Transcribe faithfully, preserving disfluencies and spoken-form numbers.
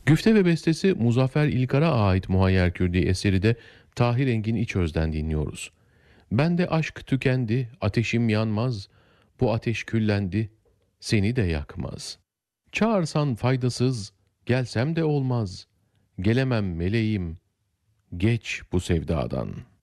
Güfte ve bestesi Muzaffer İlkar'a ait Muhayyer Kürdi eseri de Tahir Engin İçöz'den dinliyoruz. Bende aşk tükendi, ateşim yanmaz, bu ateş küllendi, seni de yakmaz. Çağırsan faydasız, gelsem de olmaz, gelemem meleğim, geç bu sevdadan.''